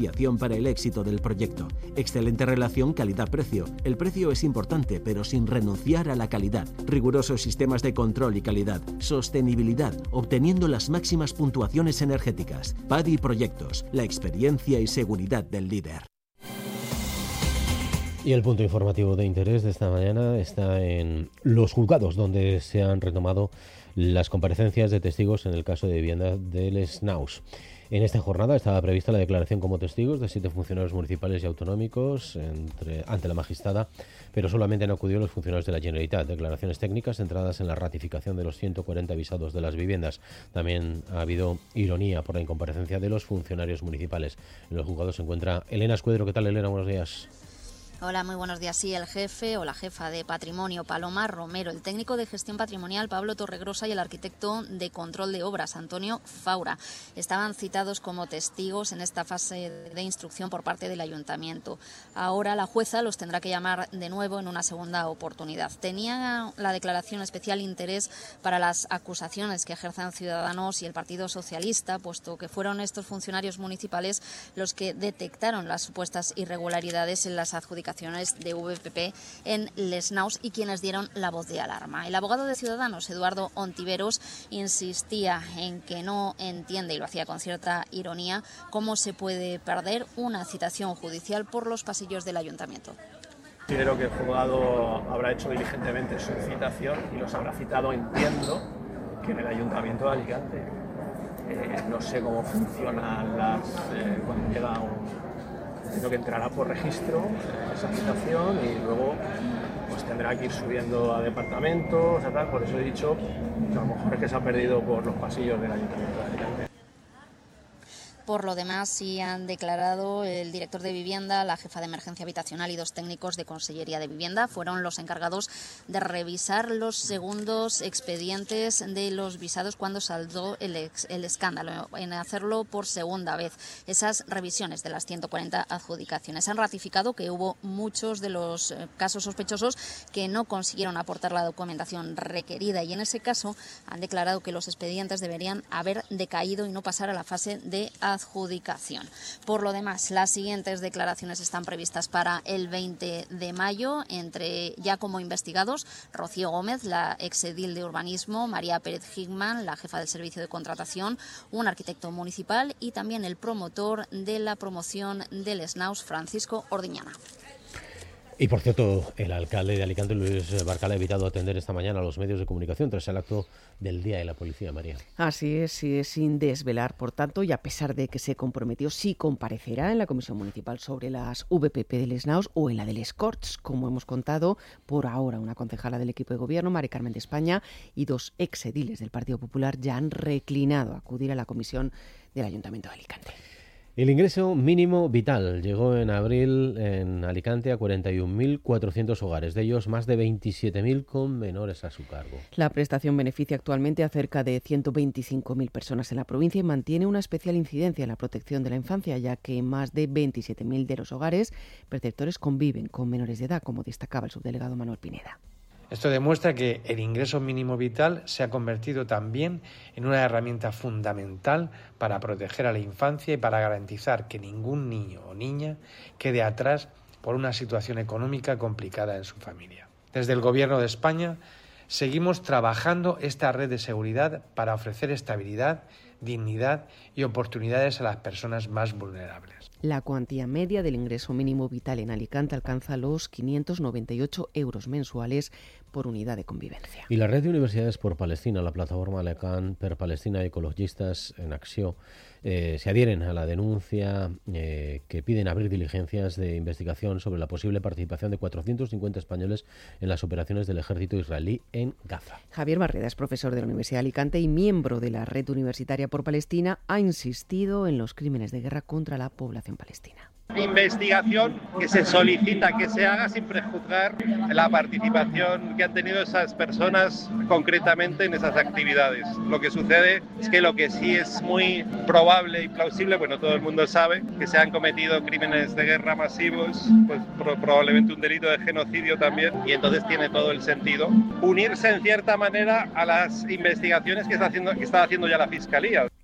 para el éxito del proyecto. Excelente relación calidad-precio. El precio es importante, pero sin renunciar a la calidad. Rigurosos sistemas de control y calidad. Sostenibilidad, obteniendo las máximas puntuaciones energéticas. PADI Proyectos, la experiencia y seguridad del líder. Y el punto informativo de interés de esta mañana está en los juzgados, donde se han retomado las comparecencias de testigos en el caso de vivienda del Snaus. En esta jornada estaba prevista la declaración como testigos de 7 funcionarios municipales y autonómicos ante la magistrada, pero solamente han acudido los funcionarios de la Generalitat. Declaraciones técnicas centradas en la ratificación de los 140 visados de las viviendas. También ha habido ironía por la incomparecencia de los funcionarios municipales. En los juzgados se encuentra Elena Escuedro. ¿Qué tal, Elena? Buenos días. Hola, muy buenos días. Sí, el jefe o la jefa de Patrimonio, Paloma Romero, el técnico de gestión patrimonial, Pablo Torregrosa, y el arquitecto de control de obras, Antonio Faura, estaban citados como testigos en esta fase de instrucción por parte del ayuntamiento. Ahora la jueza los tendrá que llamar de nuevo en una segunda oportunidad. Tenía la declaración especial interés para las acusaciones que ejerzan Ciudadanos y el Partido Socialista, puesto que fueron estos funcionarios municipales los que detectaron las supuestas irregularidades en las adjudicaciones de VPP en Les Naus y quienes dieron la voz de alarma. El abogado de Ciudadanos, Eduardo Ontiveros, insistía en que no entiende, y lo hacía con cierta ironía, cómo se puede perder una citación judicial por los pasillos del ayuntamiento. Considero que el juzgado habrá hecho diligentemente su citación y los habrá citado, entiendo, que en el ayuntamiento de Alicante. No sé cómo funcionan cuando llega Entiendo que entrará por registro esa citación y luego pues tendrá que ir subiendo a departamentos, tal. Por eso he dicho que a lo mejor es que se ha perdido por los pasillos del Ayuntamiento de Alicante. Por lo demás, sí han declarado el director de vivienda, la jefa de emergencia habitacional y 2 técnicos de Consellería de Vivienda. Fueron los encargados de revisar los segundos expedientes de los visados cuando saldó el escándalo, en hacerlo por segunda vez. Esas revisiones de las 140 adjudicaciones han ratificado que hubo muchos de los casos sospechosos que no consiguieron aportar la documentación requerida, y en ese caso han declarado que los expedientes deberían haber decaído y no pasar a la fase de adjudicación. Por lo demás, las siguientes declaraciones están previstas para el 20 de mayo, entre ya como investigados Rocío Gómez, la exedil de urbanismo, María Pérez Hickman, la jefa del servicio de contratación, un arquitecto municipal y también el promotor de la promoción del Snaus, Francisco Ordiñana. Y por cierto, el alcalde de Alicante, Luis Barcala, ha evitado atender esta mañana a los medios de comunicación tras el acto del Día de la Policía, María. Así es, sin desvelar, por tanto, y a pesar de que se comprometió, sí comparecerá en la Comisión Municipal sobre las VPP del Snaus o en la del Escorts, como hemos contado, por ahora una concejala del equipo de gobierno, Mari Carmen de España, y 2 exediles del Partido Popular ya han reclinado a acudir a la Comisión del Ayuntamiento de Alicante. El ingreso mínimo vital llegó en abril en Alicante a 41.400 hogares, de ellos más de 27.000 con menores a su cargo. La prestación beneficia actualmente a cerca de 125.000 personas en la provincia y mantiene una especial incidencia en la protección de la infancia, ya que más de 27.000 de los hogares perceptores conviven con menores de edad, como destacaba el subdelegado Manuel Pineda. Esto demuestra que el ingreso mínimo vital se ha convertido también en una herramienta fundamental para proteger a la infancia y para garantizar que ningún niño o niña quede atrás por una situación económica complicada en su familia. Desde el Gobierno de España seguimos trabajando esta red de seguridad para ofrecer estabilidad, dignidad y oportunidades a las personas más vulnerables. La cuantía media del ingreso mínimo vital en Alicante alcanza los 598 euros mensuales por unidad de convivencia. Y la red de universidades por Palestina, la plataforma Alecant per Palestina y Ecologistas en Acció, se adhieren a la denuncia que piden abrir diligencias de investigación sobre la posible participación de 450 españoles en las operaciones del ejército israelí en Gaza. Javier Barreda es profesor de la Universidad de Alicante y miembro de la Red Universitaria por Palestina. Ha insistido en los crímenes de guerra contra la población palestina. Investigación que se solicita que se haga sin prejuzgar la participación que han tenido esas personas concretamente en esas actividades. Lo que sucede es que lo que sí es muy probable y plausible, bueno, todo el mundo sabe que se han cometido crímenes de guerra masivos, pues probablemente un delito de genocidio también, y entonces tiene todo el sentido unirse en cierta manera a las investigaciones que está haciendo ya la Fiscalía.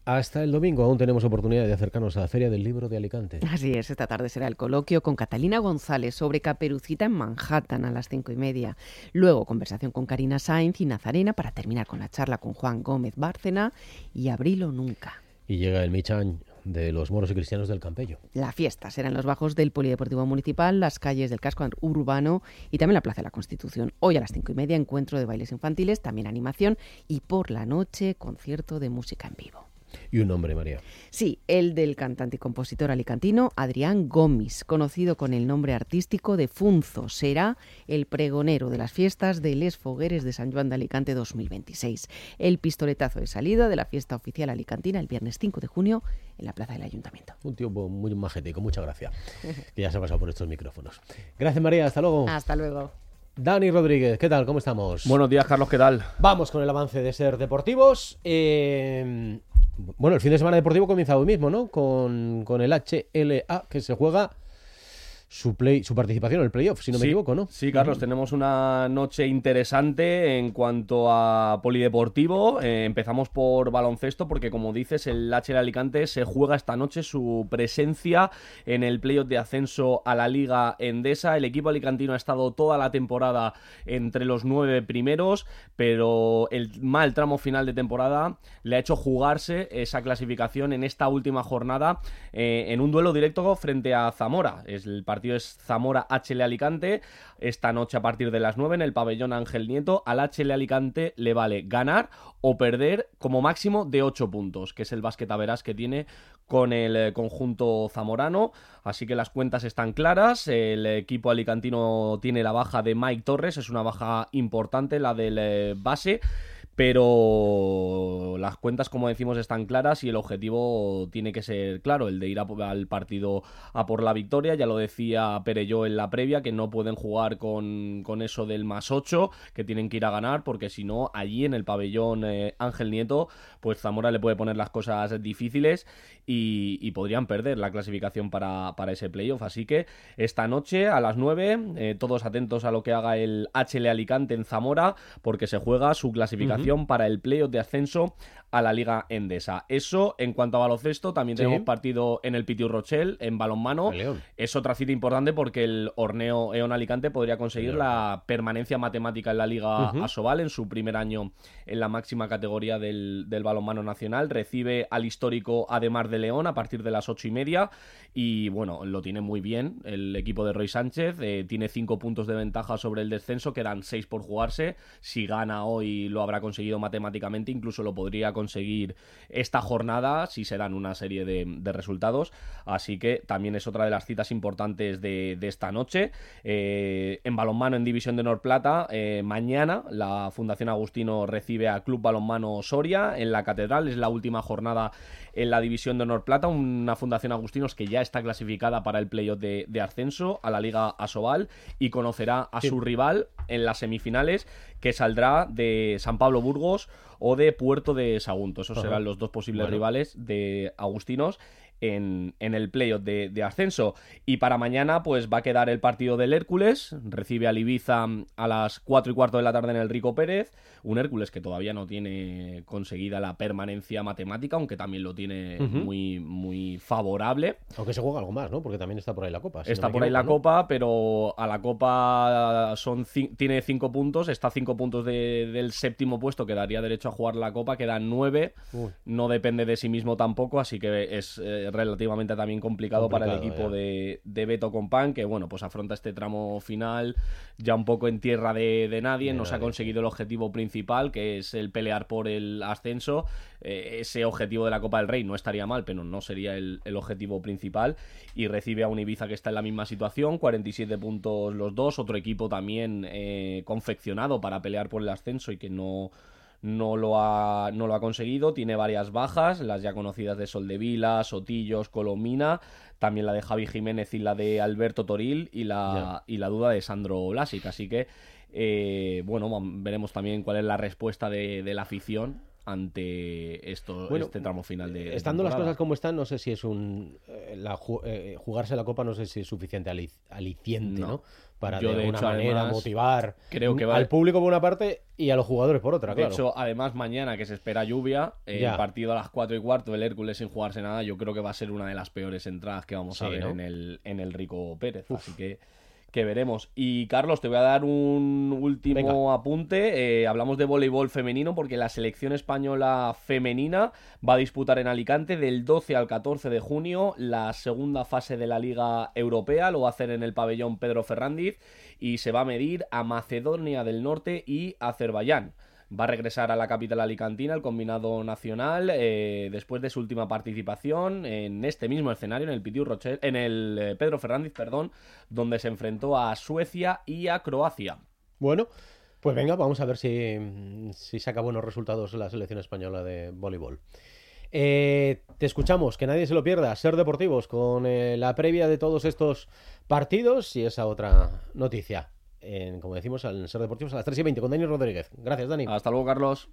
Hasta el domingo aún tenemos oportunidad de acercarnos a la Feria del Libro de Alicante. Así es, esta tarde será el coloquio con Catalina González sobre Caperucita en Manhattan a las 5:30. Luego conversación con Karina Sainz y Nazarena para terminar con la charla con Juan Gómez Bárcena y Abril o Nunca. Y llega el Michan de los moros y cristianos del Campello. La fiesta será en los bajos del Polideportivo Municipal, las calles del casco urbano y también la Plaza de la Constitución. Hoy a las 5:30 encuentro de bailes infantiles, también animación y por la noche concierto de música en vivo. Y un nombre, María. Sí, el del cantante y compositor alicantino Adrián Gomis, conocido con el nombre artístico de Funzo. Será el pregonero de las fiestas de Les Fogueres de Sant Joan de Alicante 2026. El pistoletazo de salida de la fiesta oficial alicantina el viernes 5 de junio en la plaza del Ayuntamiento. Un tío muy majete, muchas gracias, que ya se ha pasado por estos micrófonos. Gracias, María, hasta luego. Hasta luego. Dani Rodríguez, ¿qué tal? ¿Cómo estamos? Buenos días, Carlos, ¿qué tal? Vamos con el avance de Ser Deportivos. Bueno, el fin de semana deportivo comienza hoy mismo, ¿no? Con el HLA, que se juega su participación en el playoff, si no me equivoco, ¿no? Sí, Carlos, tenemos una noche interesante en cuanto a polideportivo. Empezamos por baloncesto porque, como dices, el HL Alicante se juega esta noche su presencia en el playoff de ascenso a la Liga Endesa. El equipo alicantino ha estado toda la temporada entre los 9 primeros, pero el mal tramo final de temporada le ha hecho jugarse esa clasificación en esta última jornada en un duelo directo frente a Zamora. El partido es Zamora HL Alicante esta noche a partir de las 9 en el pabellón Ángel Nieto. Al HL Alicante le vale ganar o perder como máximo de 8 puntos, que es el basquetaveras que tiene con el conjunto zamorano. Así que las cuentas están claras. El equipo alicantino tiene la baja de Mike Torres, es una baja importante la del base, pero las cuentas, como decimos, están claras y el objetivo tiene que ser claro, el de ir al partido a por la victoria. Ya lo decía Perelló en la previa, que no pueden jugar con eso del +8, que tienen que ir a ganar, porque si no, allí en el pabellón Ángel Nieto, pues Zamora le puede poner las cosas difíciles y podrían perder la clasificación para ese playoff. Así que esta noche a las 9, todos atentos a lo que haga el HL Alicante en Zamora, porque se juega su clasificación para el playoff de ascenso a la Liga Endesa. Eso en cuanto a baloncesto. También tenemos partido en el Pitiu Rochelle en balonmano. Es otra cita importante porque el Horneo Eon Alicante podría conseguir la permanencia matemática en la Liga Asobal en su primer año en la máxima categoría del balonmano nacional. Recibe al histórico Ademar de León a partir de las 8:30 y bueno, lo tiene muy bien el equipo de Roy Sánchez. Tiene 5 puntos de ventaja sobre el descenso, quedan 6 por jugarse. Si gana hoy lo habrá conseguido matemáticamente, incluso lo podría conseguir esta jornada si se dan una serie de resultados. Así que también es otra de las citas importantes de esta noche. En balonmano en División de Honor Plata, mañana la Fundación Agustino recibe a Club Balonmano Soria en la Catedral. Es la última jornada en la División de Honor Plata, una Fundación Agustinos que ya está clasificada para el playoff de ascenso a la Liga Asobal y conocerá a su rival en las semifinales, que saldrá de San Pablo Burgos o de Puerto de Sagunto. Esos serán los dos posibles rivales de Agustinos en el playoff de ascenso. Y para mañana pues va a quedar el partido del Hércules, recibe al Ibiza a las 4:15 de la tarde en el Rico Pérez, un Hércules que todavía no tiene conseguida la permanencia matemática, aunque también lo tiene muy, muy favorable. Aunque se juega algo más, ¿no? Porque también está por ahí la Copa. Está por ahí la Copa, pero a la Copa tiene 5 puntos, está a 5 puntos del séptimo puesto que daría derecho a jugar la Copa, quedan 9, no depende de sí mismo tampoco, así que es relativamente también complicado para el equipo de Beto Compán, que bueno, pues afronta este tramo final ya un poco en tierra de nadie, no se ha conseguido el objetivo principal, que es el pelear por el ascenso. Ese objetivo de la Copa del Rey no estaría mal, pero no sería el objetivo principal, y recibe a un Ibiza que está en la misma situación, 47 puntos los dos, otro equipo también confeccionado para pelear por el ascenso y que no lo ha conseguido. Tiene varias bajas, las ya conocidas de Soldevila, Sotillos, Colomina, también la de Javi Jiménez y la de Alberto Toril y la duda de Sandro Blasic. Así que bueno, veremos también cuál es la respuesta de la afición ante este tramo final de estando temporada. Las cosas como están, no sé si es jugarse la Copa, no sé si es suficiente aliciente, ¿no? Para de alguna manera motivar al público por una parte y a los jugadores por otra, claro. De hecho, además mañana que se espera lluvia, el partido a las 4:15, el Hércules sin jugarse nada, yo creo que va a ser una de las peores entradas que vamos a ver, ¿no? en el Rico Pérez. Así que veremos. Y Carlos, te voy a dar un último apunte. Hablamos de voleibol femenino porque la selección española femenina va a disputar en Alicante del 12 al 14 de junio la segunda fase de la Liga Europea. Lo va a hacer en el pabellón Pedro Ferrándiz y se va a medir a Macedonia del Norte y Azerbaiyán. Va a regresar a la capital alicantina el combinado nacional después de su última participación en este mismo escenario, en el Pedro Ferrándiz, donde se enfrentó a Suecia y a Croacia. Bueno, pues venga, vamos a ver si saca buenos resultados la selección española de voleibol. Te escuchamos, que nadie se lo pierda, Ser Deportivos, con la previa de todos estos partidos y esa otra noticia. Como decimos, al Ser Deportivos a las 3:20 con Dani Rodríguez. Gracias, Dani. Hasta luego, Carlos.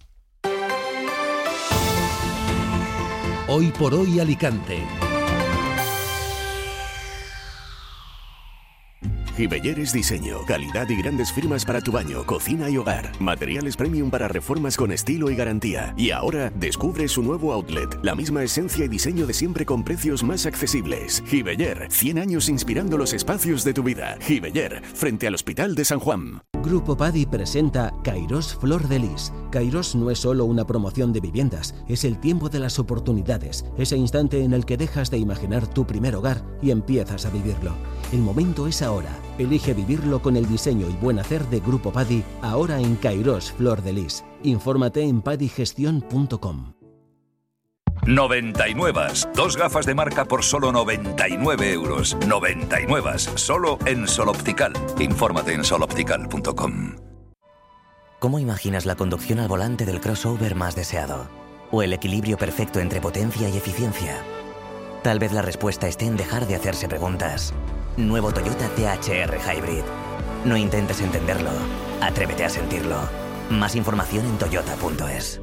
Hoy por hoy Alicante. Gibelleres Diseño, calidad y grandes firmas para tu baño, cocina y hogar. Materiales premium para reformas con estilo y garantía. Y ahora descubre su nuevo outlet. La misma esencia y diseño de siempre con precios más accesibles. Gibeller, 100 años inspirando los espacios de tu vida. Gibeller, frente al Hospital de San Juan. Grupo Padi presenta Kairos Flor de Lis. Kairos no es solo una promoción de viviendas, es el tiempo de las oportunidades, ese instante en el que dejas de imaginar tu primer hogar y empiezas a vivirlo. El momento es ahora. Elige vivirlo con el diseño y buen hacer de Grupo Padi, ahora en Kairos Flor de Lis. Infórmate en padigestion.com. 99. 2 gafas de marca por solo 99 euros. 99. Solo en Sol Optical. Infórmate en soloptical.com. ¿Cómo imaginas la conducción al volante del crossover más deseado? ¿O el equilibrio perfecto entre potencia y eficiencia? Tal vez la respuesta esté en dejar de hacerse preguntas. Nuevo Toyota THR Hybrid. No intentes entenderlo. Atrévete a sentirlo. Más información en toyota.es.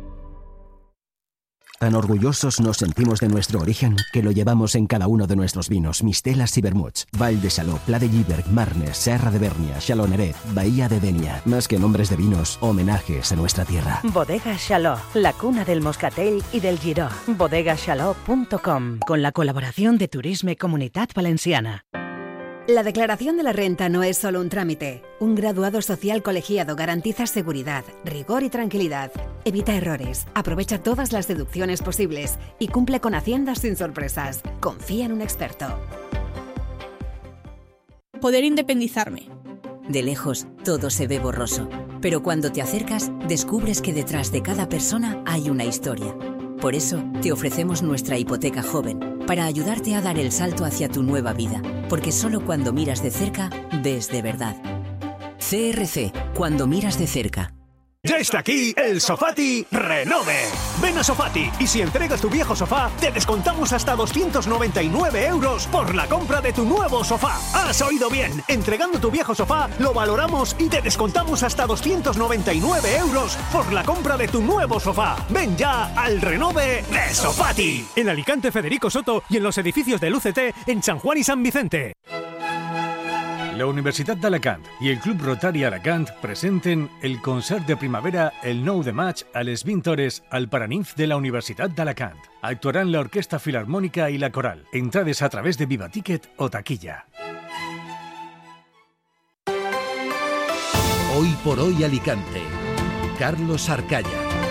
Tan orgullosos nos sentimos de nuestro origen que lo llevamos en cada uno de nuestros vinos, mistelas y vermuts. Val de Saló, Pla de Lliberg, Marnes, Serra de Bernia, Xaloneret, Bahía de Denia. Más que nombres de vinos, homenajes a nuestra tierra. Bodega Xaló, la cuna del moscatel y del giró. bodegaxaló.com, con la colaboración de Turisme Comunitat Valenciana. La declaración de la renta no es solo un trámite. Un graduado social colegiado garantiza seguridad, rigor y tranquilidad. Evita errores, aprovecha todas las deducciones posibles y cumple con Hacienda sin sorpresas. Confía en un experto. Poder independizarme. De lejos, todo se ve borroso. Pero cuando te acercas, descubres que detrás de cada persona hay una historia. Por eso, te ofrecemos nuestra hipoteca joven, para ayudarte a dar el salto hacia tu nueva vida. Porque solo cuando miras de cerca, ves de verdad. CRC, cuando miras de cerca. Ya está aquí el Sofati Renove. Ven a Sofati y si entregas tu viejo sofá, te descontamos hasta 299 euros por la compra de tu nuevo sofá. ¡Has oído bien! Entregando tu viejo sofá, lo valoramos y te descontamos hasta 299 euros por la compra de tu nuevo sofá. Ven ya al Renove de Sofati. En Alicante, Federico Soto y en los edificios del UCT en San Juan y San Vicente. La Universitat d'Alacant i el Club Rotari Alacant presenten el concert de primavera el 9 de maig a les 20 hores al Paranimf de la Universitat d'Alacant. Actuaran la Orquesta Filarmónica y la Coral. Entrades a través de Viva Ticket o taquilla. Hoy por hoy Alicante. Carlos Arcaya.